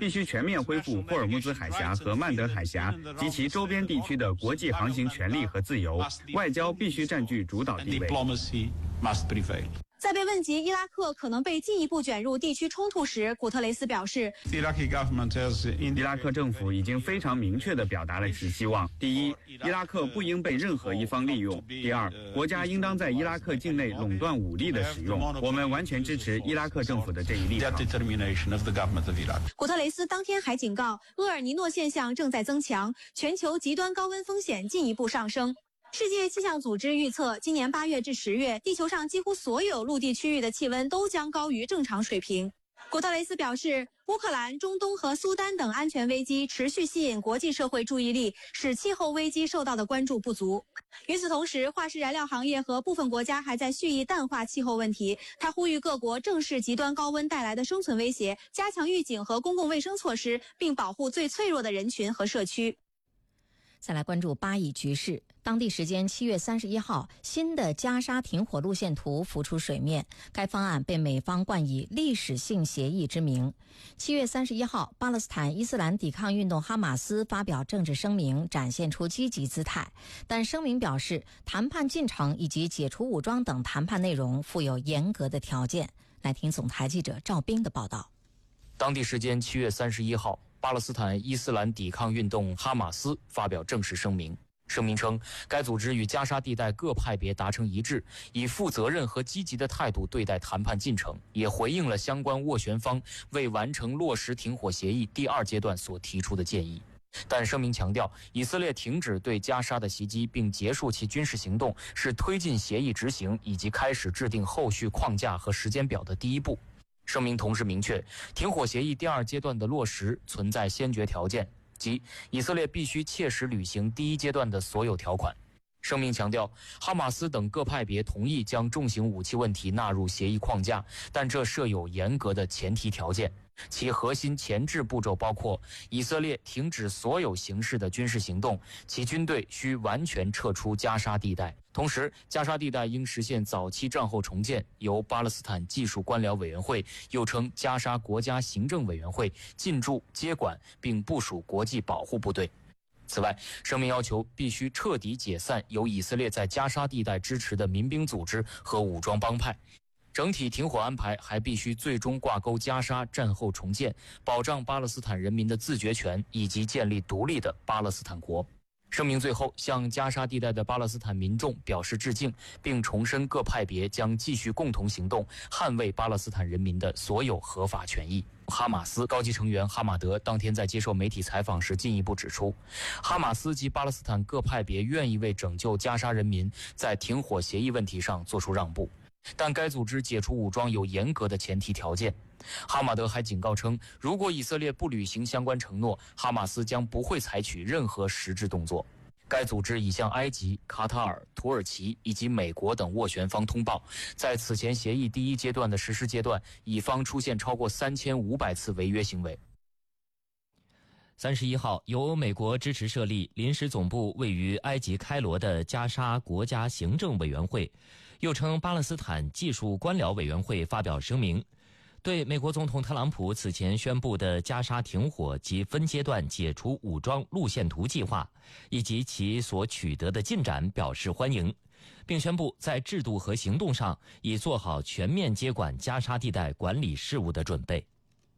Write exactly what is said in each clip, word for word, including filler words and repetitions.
必须全面恢复霍尔木兹海峡和曼德海峡及其周边地区的国际航行权利和自由，外交必须占据主导地位。 在被问及伊拉克可能被进一步卷入地区冲突时，古特雷斯表示， 伊拉克政府已经非常明确地表达了其希望：第一，伊拉克不应被任何一方利用；第二，国家应当在伊拉克境内垄断武力的使用。我们完全支持伊拉克政府的这一立场。 古特雷斯当天还警告，厄尔尼诺现象正在增强，全球极端高温风险进一步上升。世界气象组织预测，今年八月至十月，地球上几乎所有陆地区域的气温都将高于正常水平。古特雷斯表示，乌克兰、中东和苏丹等安全危机持续吸引国际社会注意力，使气候危机受到的关注不足。与此同时，化石燃料行业和部分国家还在蓄意淡化气候问题。他呼吁各国正视极端高温带来的生存威胁，加强预警和公共卫生措施，并保护最脆弱的人群和社区。 再来关注巴以局势。当地时间七月三十一号，新的加沙停火路线图浮出水面，该方案被美方冠以历史性协议之名。七月三十一号，巴勒斯坦伊斯兰抵抗运动哈马斯发表政治声明，展现出积极姿态，但声明表示，谈判进程以及解除武装等谈判内容附有严格的条件。来听总台记者赵斌的报道。 当地时间七月三十一号，巴勒斯坦伊斯兰抵抗运动哈马斯发表正式声明。声明称，该组织与加沙地带各派别达成一致，以负责任和积极的态度对待谈判进程，也回应了相关斡旋方为完成落实停火协议第二阶段所提出的建议。但声明强调，以色列停止对加沙的袭击并结束其军事行动，是推进协议执行以及开始制定后续框架和时间表的第一步。声明同时明确，停火协议第二阶段的落实存在先决条件，即以色列必须切实履行第一阶段的所有条款。声明强调，哈马斯等各派别同意将重型武器问题纳入协议框架，但这设有严格的前提条件。其核心前置步骤包括以色列停止所有形式的军事行动，其军队需完全撤出加沙地带，同时加沙地带应实现早期战后重建，由巴勒斯坦技术官僚委员会，又称加沙国家行政委员会进驻接管并部署国际保护部队。此外，声明要求必须彻底解散由以色列在加沙地带支持的民兵组织和武装帮派。整体停火安排还必须最终挂钩加沙战后重建，保障巴勒斯坦人民的自决权以及建立独立的巴勒斯坦国。声明最后向加沙地带的巴勒斯坦民众表示致敬，并重申各派别将继续共同行动，捍卫巴勒斯坦人民的所有合法权益。哈马斯高级成员哈马德当天在接受媒体采访时进一步指出，哈马斯及巴勒斯坦各派别愿意为拯救加沙人民在停火协议问题上做出让步，但该组织解除武装有严格的前提条件。哈马德还警告称，如果以色列不履行相关承诺，哈马斯将不会采取任何实质动作。该组织已向埃及、卡塔尔、土耳其以及美国等斡旋方通报，在此前协议第一阶段的实施阶段，乙方出现超过三千五百次违约行为。 三十一号，由美国支持设立、临时总部位于埃及开罗的加沙国家行政委员会，又称巴勒斯坦技术官僚委员会发表声明，对美国总统特朗普此前宣布的加沙停火及分阶段解除武装路线图计划以及其所取得的进展表示欢迎，并宣布在制度和行动上已做好全面接管加沙地带管理事务的准备。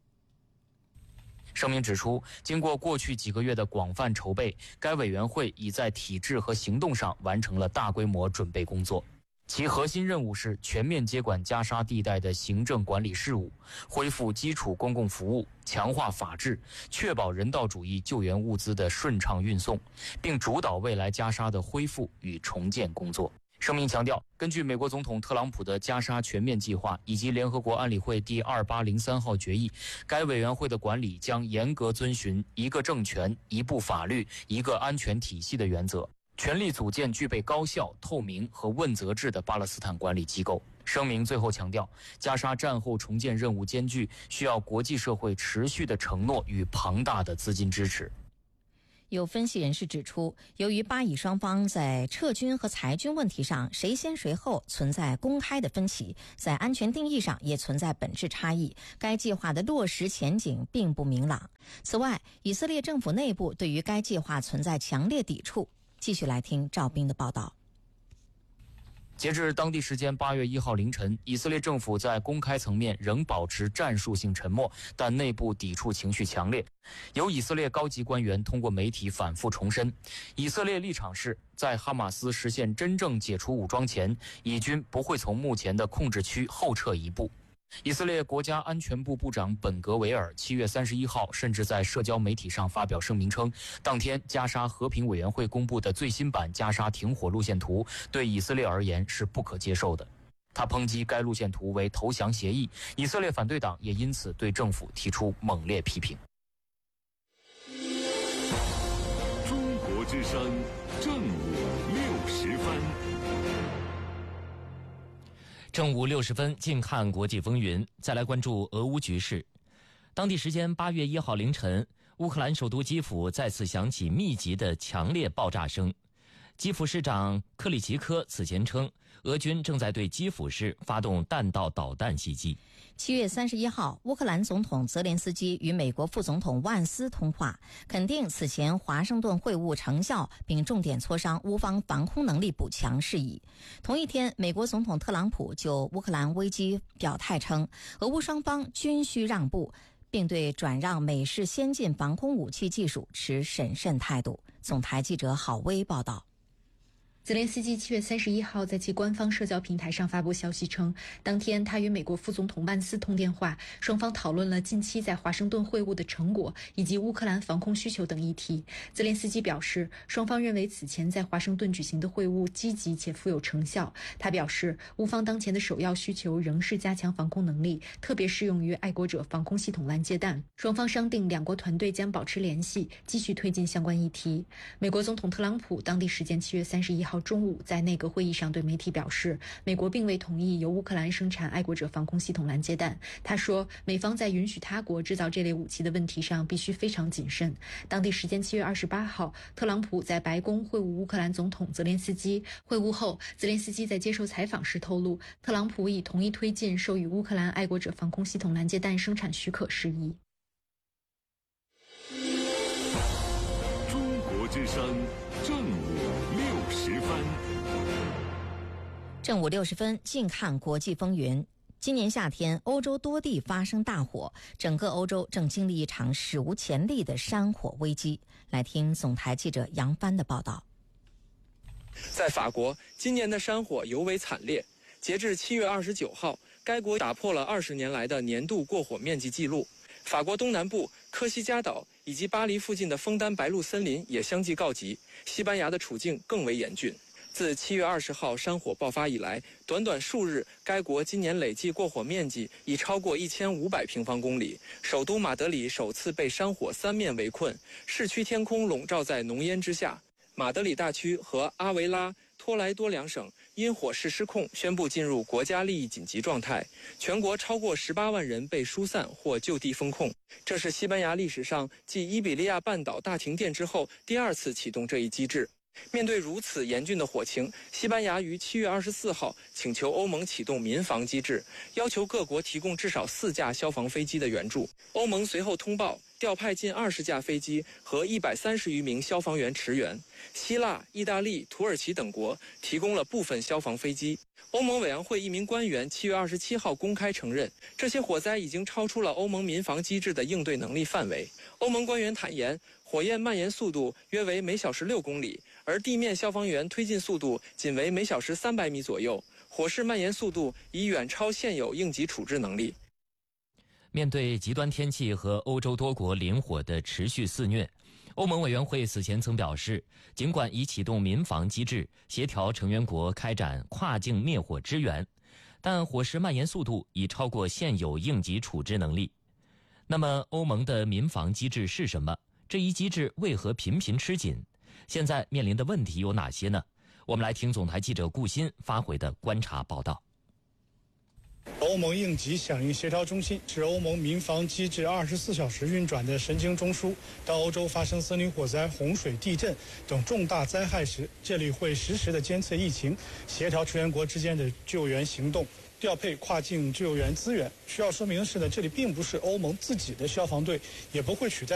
声明指出，经过过去几个月的广泛筹备，该委员会已在体制和行动上完成了大规模准备工作。其核心任务是全面接管加沙地带的行政管理事务，恢复基础公共服务，强化法治，确保人道主义救援物资的顺畅运送，并主导未来加沙的恢复与重建工作。声明强调，根据美国总统特朗普的加沙全面计划以及联合国安理会第二八零三号决议，该委员会的管理将严格遵循一个政权、一部法律、一个安全体系的原则，全力组建具备高效、透明和问责制的巴勒斯坦管理机构。声明最后强调，加沙战后重建任务艰巨，需要国际社会持续的承诺与庞大的资金支持。 有分析人士指出，由于巴以双方在撤军和裁军问题上谁先谁后存在公开的分歧，在安全定义上也存在本质差异，该计划的落实前景并不明朗。此外，以色列政府内部对于该计划存在强烈抵触。继续来听赵斌的报道。 截至当地时间八月一号凌晨，以色列政府在公开层面仍保持战术性沉默，但内部抵触情绪强烈。有以色列高级官员通过媒体反复重申，以色列立场是在哈马斯实现真正解除武装前，以军不会从目前的控制区后撤一步。以色列国家安全部部长本格维尔七月三十一号甚至在社交媒体上发表声明称，当天加沙和平委员会公布的最新版加沙停火路线图对以色列而言是不可接受的。他抨击该路线图为投降协议，以色列反对党也因此对政府提出猛烈批评。 中国之声正午六时分。 正午六时分，近看国际风云。再来关注俄乌局势。当地时间八月一号凌晨，乌克兰首都基辅再次响起密集的强烈爆炸声。基辅市长克里奇科此前称，俄军正在对基辅市发动弹道导弹袭击。 七月三十一号，乌克兰总统泽连斯基与美国副总统万斯通话，肯定此前华盛顿会晤成效，并重点磋商乌方防空能力补强事宜。同一天，美国总统特朗普就乌克兰危机表态称，俄乌双方均需让步，并对转让美式先进防空武器技术持审慎态度。总台记者郝薇报道。 泽连斯基七月三十一号在其官方社交平台上发布消息称，当天他与美国副总统万斯通电话，双方讨论了近期在华盛顿会晤的成果以及乌克兰防空需求等议题。泽连斯基表示，双方认为此前在华盛顿举行的会晤积极且富有成效。他表示，乌方当前的首要需求仍是加强防空能力，特别适用于爱国者防空系统拦截弹。双方商定，两国团队将保持联系，继续推进相关议题。美国总统特朗普当地时间七月三十一号中午在内阁会议上对媒体表示，美国并未同意由乌克兰生产爱国者防空系统拦截弹。他说，美方在允许他国制造这类武器的问题上必须非常谨慎。当地时间七月二十八号，特朗普在白宫会晤乌克兰总统泽连斯基。会晤后，泽连斯基在接受采访时透露，特朗普已同意推进授予乌克兰爱国者防空系统拦截弹生产许可事宜。 中国之声正午六时分。 正午六十分，近看国际风云。今年夏天，欧洲多地发生大火，整个欧洲正经历一场史无前例的山火危机。来听总台记者杨帆的报道。 在法国，今年的山火尤为惨烈。截至七月二十九号，该国打破了二十年来的年度过火面积记录。法国东南部科西嘉岛以及巴黎附近的枫丹白露森林也相继告急，西班牙的处境更为严峻。自七月二十号山火爆发以来，短短数日，该国今年累计过火面积已超过一千五百平方公里。首都马德里首次被山火三面围困，市区天空笼罩在浓烟之下。马德里大区和阿维拉、托莱多两省因火势失控，宣布进入国家利益紧急状态。全国超过十八万人被疏散或就地封控。这是西班牙历史上继伊比利亚半岛大停电之后第二次启动这一机制。面对如此严峻的火情，西班牙于七月二十四号请求欧盟启动民防机制，要求各国提供至少四架消防飞机的援助。欧盟随后通报调派近二十架飞机和一百三十余名消防员驰援。希腊、意大利、土耳其等国提供了部分消防飞机。欧盟委员会一名官员七月二十七号公开承认，这些火灾已经超出了欧盟民防机制的应对能力范围。欧盟官员坦言，火焰蔓延速度约为每小时六公里，而地面消防员推进速度仅为每小时三百米左右，火势蔓延速度已远超现有应急处置能力。 面对极端天气和欧洲多国林火的持续肆虐，欧盟委员会此前曾表示，尽管已启动民防机制，协调成员国开展跨境灭火支援，但火势蔓延速度已超过现有应急处置能力。那么，欧盟的民防机制是什么？这一机制为何频频吃紧？现在面临的问题有哪些呢？我们来听总台记者顾鑫发回的观察报道。 欧盟应急响应协调中心是欧盟民防机制二十四小时运转的神经中枢。当欧洲发生森林火灾、洪水、地震等重大灾害时，这里会实时的监测疫情，协调成员国之间的救援行动，调配跨境救援资源。需要说明的是呢，这里并不是欧盟自己的消防队，也不会取代